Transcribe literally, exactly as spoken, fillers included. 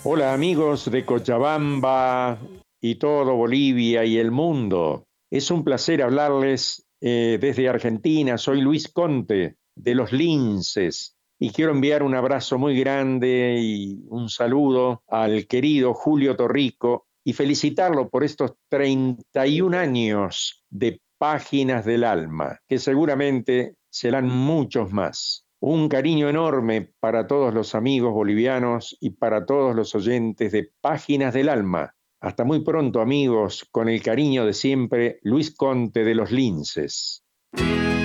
Hola amigos de Cochabamba y todo Bolivia y el mundo. Es un placer hablarles eh, desde Argentina. Soy Luis Conte de Los Linces y quiero enviar un abrazo muy grande y un saludo al querido Julio Torrico y felicitarlo por estos treinta y un años de Páginas del Alma, que seguramente serán muchos más. Un cariño enorme para todos los amigos bolivianos y para todos los oyentes de Páginas del Alma. Hasta muy pronto, amigos, con el cariño de siempre, Luis Conte de Los Linces.